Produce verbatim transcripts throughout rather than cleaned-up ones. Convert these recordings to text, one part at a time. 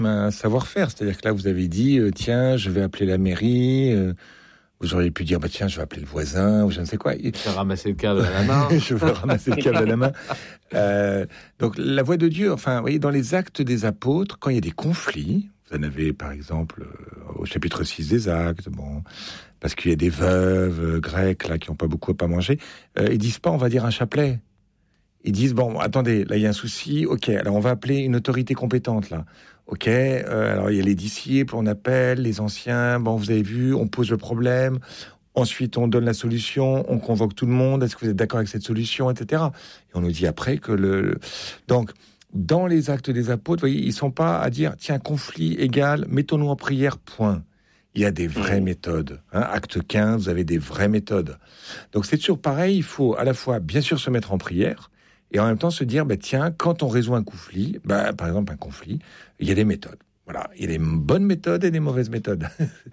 un savoir-faire, c'est-à-dire que là vous avez dit euh, tiens je vais appeler la mairie, euh, vous auriez pu dire bah tiens je vais appeler le voisin ou je ne sais quoi. Je vais ramasser le câble à la main. Je vais ramasser le câble à la main. Euh, donc la voix de Dieu, enfin vous voyez dans les Actes des Apôtres, quand il y a des conflits, vous en avez par exemple euh, au chapitre six des Actes, bon parce qu'il y a des veuves euh, grecques là qui n'ont pas beaucoup à manger, euh, ils disent pas on va dire un chapelet. Ils disent, bon, attendez, là, il y a un souci. OK, alors on va appeler une autorité compétente, là. OK, euh, alors il y a les disciples, on appelle les anciens. Bon, vous avez vu, on pose le problème. Ensuite, on donne la solution, on convoque tout le monde. Est-ce que vous êtes d'accord avec cette solution, et cetera. Et on nous dit après que le... Donc, dans les Actes des Apôtres, vous voyez, ils ne sont pas à dire, tiens, conflit égal, mettons-nous en prière, point. Il y a des vraies méthodes. Hein. Acte quinze, vous avez des vraies méthodes. Donc, c'est toujours pareil. Il faut à la fois, bien sûr, se mettre en prière, et en même temps se dire, bah, tiens, quand on résout un conflit, bah, par exemple un conflit, il y a des méthodes. Voilà, il y a des bonnes méthodes et des mauvaises méthodes.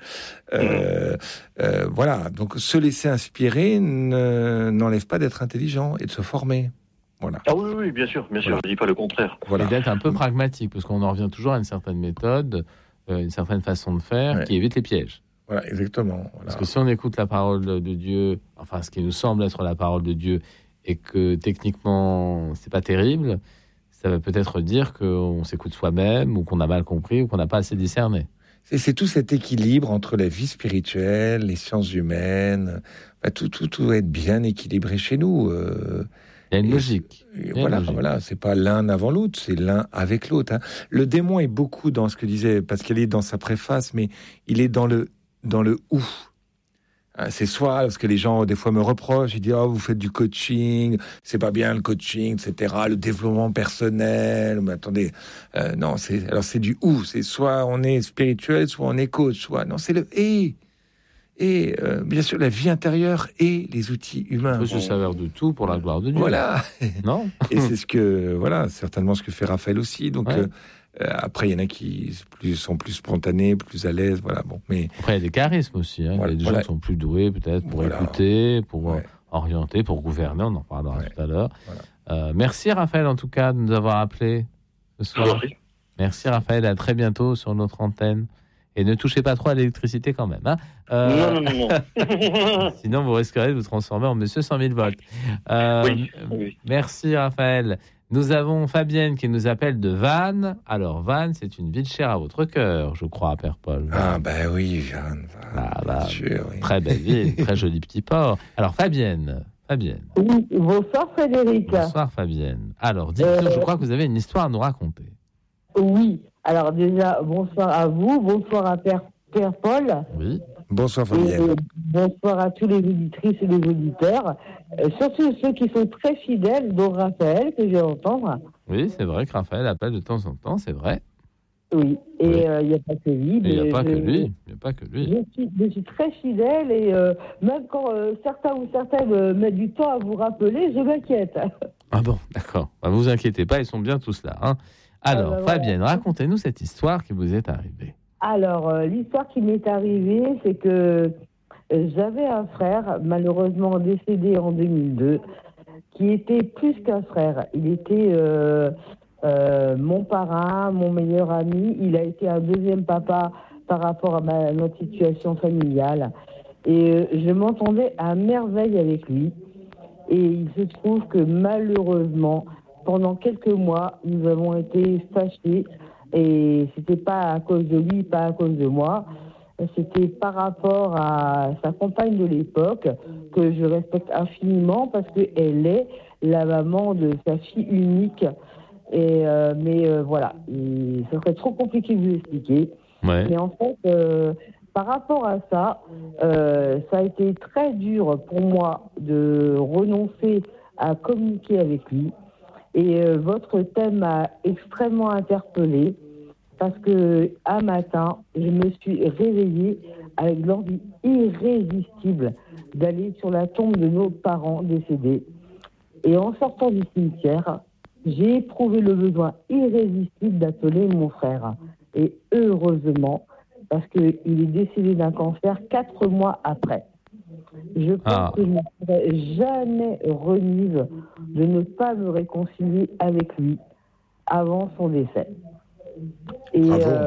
euh, euh, voilà, donc se laisser inspirer ne, n'enlève pas d'être intelligent et de se former. Voilà. Ah oui, oui, bien sûr, bien sûr, voilà. Je ne dis pas le contraire. Voilà. Et d'être un peu pragmatique, parce qu'on en revient toujours à une certaine méthode, euh, une certaine façon de faire ouais. qui évite les pièges. Voilà, exactement. Voilà. Parce que si on écoute la parole de Dieu, enfin ce qui nous semble être la parole de Dieu, et que techniquement c'est pas terrible, ça va peut-être dire qu'on s'écoute soi-même ou qu'on a mal compris ou qu'on n'a pas assez discerné. C'est, c'est tout cet équilibre entre la vie spirituelle, les sciences humaines, enfin, tout, tout, tout doit être bien équilibré chez nous. Euh, Il y a une logique. Et, voilà, une logique. Voilà, c'est pas l'un avant l'autre, c'est l'un avec l'autre. Hein. Le démon est beaucoup dans ce que disait Pascal dans sa préface, mais il est dans le dans le ou. C'est soit, parce que les gens, des fois, me reprochent, ils disent « Oh, vous faites du coaching, c'est pas bien le coaching, et cetera, le développement personnel. » Mais attendez, euh, non, c'est, alors c'est du « ou ». C'est soit on est spirituel, soit on est coach, soit... Non, c'est le « et ». Et euh, bien sûr, la vie intérieure et les outils humains. On peut se servir de tout pour la gloire de Dieu. Voilà. Non. Et c'est ce que, voilà, certainement ce que fait Raphaël aussi. Donc, ouais. euh, Euh, après, il y en a qui plus, sont plus spontanés, plus à l'aise, voilà. Bon, mais après, il y a des charismes aussi. Hein. Voilà, il y a des voilà. gens qui sont plus doués, peut-être, pour voilà. écouter, pour ouais. orienter, pour gouverner. On en parlera ouais. tout à l'heure. Voilà. Euh, merci, Raphaël, en tout cas, de nous avoir appelés ce soir. Oui. Merci, Raphaël. À très bientôt sur notre antenne. Et ne touchez pas trop à l'électricité quand même. Hein. Euh... Non, non, non. non. Sinon, vous risquerez de vous transformer en monsieur cent mille volts. Euh, oui, oui. Merci, Raphaël. Nous avons Fabienne qui nous appelle de Vannes. Alors, Vannes, c'est une ville chère à votre cœur, je crois, Père Paul. Ah, ben oui, Vannes. Ah, bah, sûr, oui. Très belle ville, très joli petit port. Alors, Fabienne. Fabienne. Oui, bonsoir, Frédéric. Bonsoir, Fabienne. Alors, dites-nous, euh... je crois que vous avez une histoire à nous raconter. Oui. Alors, déjà, bonsoir à vous. Bonsoir à Père, Père Paul. Oui. Bonsoir, Fabienne. Et bonsoir à tous les auditrices et les auditeurs. Euh, surtout ceux qui sont très fidèles, dont Raphaël, que je vais entendre. Oui, c'est vrai que Raphaël appelle de temps en temps, c'est vrai. Oui, et il oui. n'y euh, a pas que lui. Il n'y a pas je, que lui. Il n'y a pas que lui. Je suis, je suis très fidèle et euh, même quand euh, certains ou certaines euh, mettent du temps à vous rappeler, je m'inquiète. Ah bon, d'accord. Bah, vous inquiétez pas, ils sont bien tous là. Hein. Alors, euh, Fabienne, voilà. Racontez-nous cette histoire qui vous est arrivée. Alors, euh, l'histoire qui m'est arrivée, c'est que euh, j'avais un frère, malheureusement décédé en deux mille deux, qui était plus qu'un frère. Il était euh, euh, mon parrain, mon meilleur ami. Il a été un deuxième papa par rapport à, ma, à notre situation familiale. Et euh, je m'entendais à merveille avec lui. Et il se trouve que malheureusement, pendant quelques mois, nous avons été fâchés. Et c'était pas à cause de lui, pas à cause de moi. C'était par rapport à sa compagne de l'époque, que je respecte infiniment parce qu'elle est la maman de sa fille unique. Et euh, mais euh, voilà, et ce serait trop compliqué de vous expliquer. Ouais. Mais en fait, euh, par rapport à ça, euh, ça a été très dur pour moi de renoncer à communiquer avec lui. Et euh, votre thème m'a extrêmement interpellée parce que un matin, je me suis réveillée avec l'envie irrésistible d'aller sur la tombe de nos parents décédés. Et en sortant du cimetière, j'ai éprouvé le besoin irrésistible d'appeler mon frère. Et heureusement, parce qu'il est décédé d'un cancer quatre mois après. Je pense ah. que je ne serais jamais remise de ne pas me réconcilier avec lui avant son décès. Et, Bravo. Euh,